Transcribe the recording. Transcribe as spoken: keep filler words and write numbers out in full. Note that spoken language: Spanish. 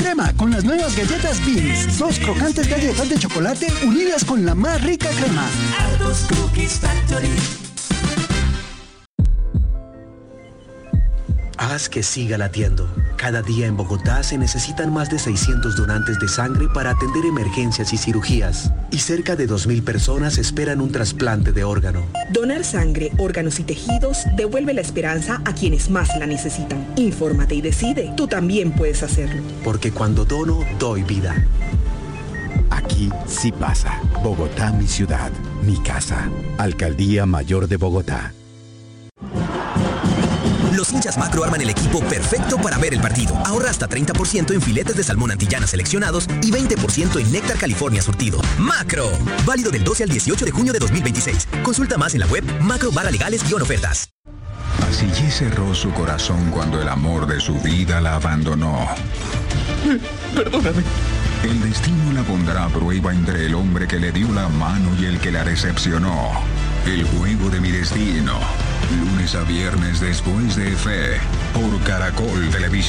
crema con las nuevas galletas Beans. Dos crocantes galletas de chocolate unidas con la más rica crema. Ardous Cookies Factory. Haz que siga latiendo. Cada día en Bogotá se necesitan más de seiscientos donantes de sangre para atender emergencias y cirugías. Y cerca de dos mil personas esperan un trasplante de órgano. Donar sangre, órganos y tejidos devuelve la esperanza a quienes más la necesitan. Infórmate y decide. Tú también puedes hacerlo. Porque cuando dono, doy vida. Aquí sí pasa. Bogotá, mi ciudad, mi casa. Alcaldía Mayor de Bogotá. Los hinchas Macro arman el equipo perfecto para ver el partido. Ahorra hasta treinta por ciento en filetes de salmón antillana seleccionados y veinte por ciento en néctar California surtido. ¡Macro! Válido del doce al dieciocho de junio de dos mil veintiséis. Consulta más en la web macro barra legales guión ofertas. Así cerró su corazón cuando el amor de su vida la abandonó. Perdóname. El destino la pondrá a prueba entre el hombre que le dio la mano y el que la recepcionó. El juego de mi destino. Lunes a viernes después de Fe. Por Caracol Televisión.